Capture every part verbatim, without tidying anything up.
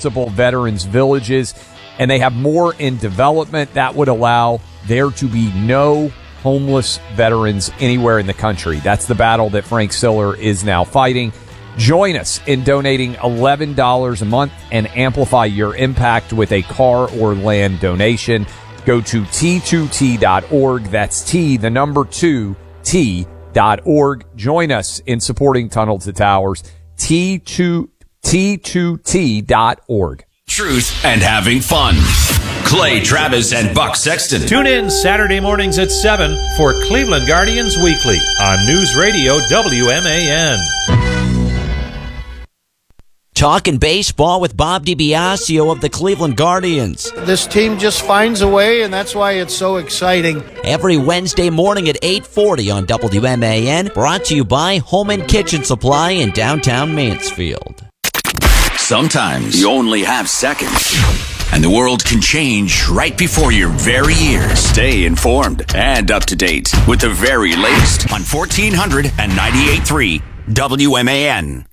multiple veterans villages, and they have more in development. That would allow there to be no homeless veterans anywhere in the country. That's the battle that Frank Siller is now fighting. Join us in donating eleven dollars a month and amplify your impact with a car or land donation. Go to T two T dot org. That's T, the number two, T dot org. Join us in supporting Tunnel to Towers. T two, T two T dot org. Truth and having fun. Clay Travis and Buck Sexton. Tune in Saturday mornings at seven for Cleveland Guardians Weekly on News Radio W M A N. Talking baseball with Bob DiBiasio of the Cleveland Guardians. This team just finds a way, and that's why it's so exciting. Every Wednesday morning at eight forty on W M A N, brought to you by Home and Kitchen Supply in downtown Mansfield. Sometimes you only have seconds, and the world can change right before your very ears. Stay informed and up to date with the very latest on fourteen hundred and ninety-eight point three W M A N.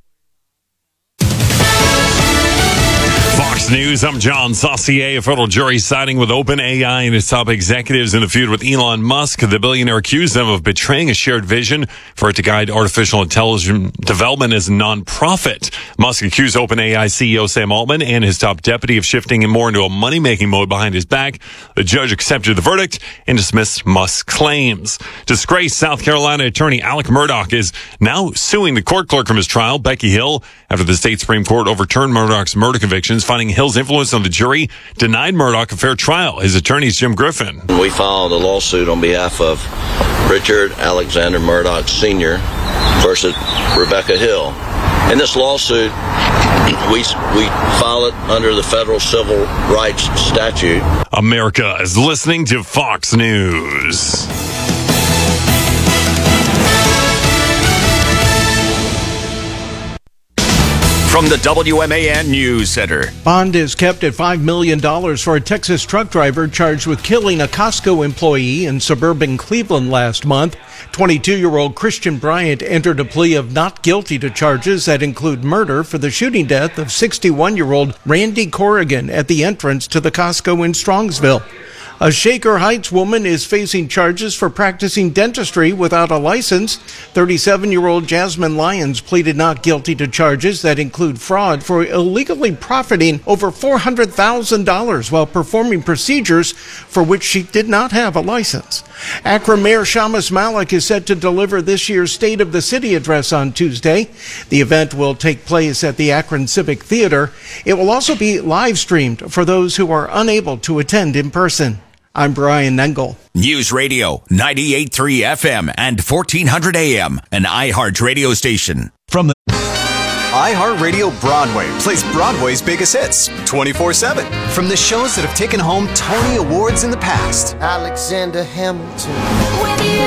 Fox News, I'm John Saucier. A federal jury siding with OpenAI and its top executives in a feud with Elon Musk. The billionaire accused them of betraying a shared vision for it to guide artificial intelligence development as a nonprofit. Musk accused OpenAI C E O Sam Altman and his top deputy of shifting more into a money-making mode behind his back. The judge accepted the verdict and dismissed Musk's claims. Disgraced South Carolina attorney Alec Murdaugh is now suing the court clerk from his trial, Becky Hill, after the state Supreme Court overturned Murdaugh's murder convictions, finding Hill's influence on the jury denied Murdaugh a fair trial. His attorney is Jim Griffin. We filed a lawsuit on behalf of Richard Alexander Murdaugh Senior versus Rebecca Hill. In this lawsuit, we we file it under the federal civil rights statute. America is listening to Fox News. From the W M A N News Center. Bond is kept at five million dollars for a Texas truck driver charged with killing a Costco employee in suburban Cleveland last month. twenty-two-year-old Christian Bryant entered a plea of not guilty to charges that include murder for the shooting death of sixty-one-year-old Randy Corrigan at the entrance to the Costco in Strongsville. A Shaker Heights woman is facing charges for practicing dentistry without a license. thirty-seven-year-old Jasmine Lyons pleaded not guilty to charges that include fraud for illegally profiting over four hundred thousand dollars while performing procedures for which she did not have a license. Akron Mayor Shamus Malik is set to deliver this year's State of the City address on Tuesday. The event will take place at the Akron Civic Theater. It will also be live streamed for those who are unable to attend in person. I'm Brian Engel. News Radio, ninety-eight point three F M and fourteen hundred A M, an iHeart radio station. From the iHeartRadio Broadway plays Broadway's biggest hits twenty-four seven. From the shows that have taken home Tony Awards in the past. Alexander Hamilton. With you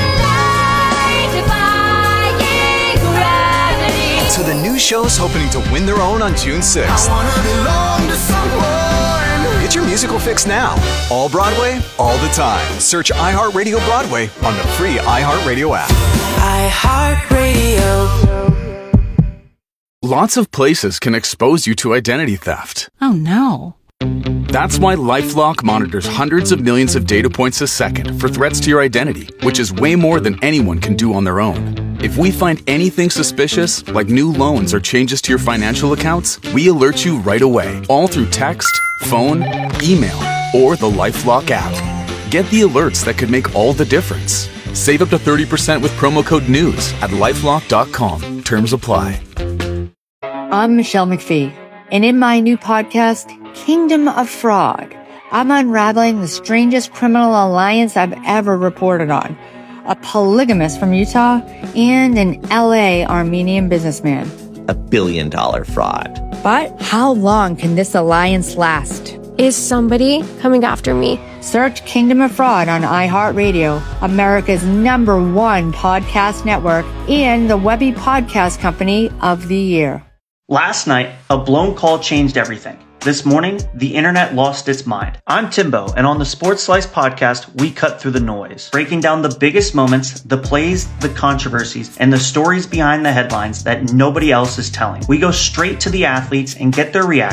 and to the new shows hoping to win their own on June sixth. I wanna belong to someone. Get your musical fix now. All Broadway, all the time. Search iHeartRadio Broadway on the free iHeartRadio app. iHeartRadio. Lots of places can expose you to identity theft. Oh no. That's why LifeLock monitors hundreds of millions of data points a second for threats to your identity, which is way more than anyone can do on their own. If we find anything suspicious, like new loans or changes to your financial accounts, we alert you right away, all through text, phone, email, or the LifeLock app. Get the alerts that could make all the difference. Save up to thirty percent with promo code NEWS at lifelock dot com. Terms apply. I'm Michelle McPhee, and in my new podcast, Kingdom of Fraud, I'm unraveling the strangest criminal alliance I've ever reported on. A polygamist from Utah and an L A Armenian businessman. A billion dollar fraud. But how long can this alliance last? Is somebody coming after me? Search Kingdom of Fraud on iHeartRadio, America's number one podcast network, and the Webby Podcast Company of the Year. Last night, a blown call changed everything. This morning, the internet lost its mind. I'm Timbo, and on the Sports Slice podcast, we cut through the noise, breaking down the biggest moments, the plays, the controversies, and the stories behind the headlines that nobody else is telling. We go straight to the athletes and get their reaction.